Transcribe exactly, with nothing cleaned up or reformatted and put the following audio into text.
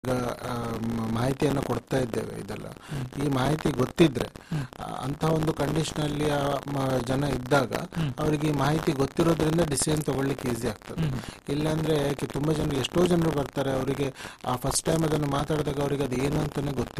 ಈಗ ಆ, ಮ- ಮಾಹಿತಿಯನ್ನು ಕೊಡ್ತಾ ಇದ್ದೇವೆ. ಇದೆಲ್ಲ ಈ ಮಾಹಿತಿ ಗೊತ್ತಿದ್ರೆ ಆ, ಅಂತಹ ಒಂದು ಕಂಡೀಷನ್ ಅಲ್ಲಿ ಆ ಮ- ಜನ ಇದ್ದಾಗ ಅವರಿಗೆ ಈ ಮಾಹಿತಿ ಗೊತ್ತಿರೋದ್ರಿಂದ ಡಿಸಿಷನ್ ತಗೊಳ್ಳಿಕ್ಕೆ ಈಸಿ ಆಗ್ತದೆ. ಇಲ್ಲಾಂದ್ರೆ ಯಾಕೆ ತುಂಬಾ ಜನ, ಎಷ್ಟೋ ಜನರು ಬರ್ತಾರೆ, ಅವರಿಗೆ ಆ ಫಸ್ಟ್ ಟೈಮ್ ಅದನ್ನು ಮಾತಾಡಿದಾಗ ಅವರಿಗೆ ಅದು ಏನು ಅಂತಾನೆ ಗೊತ್ತಿಲ್ಲ.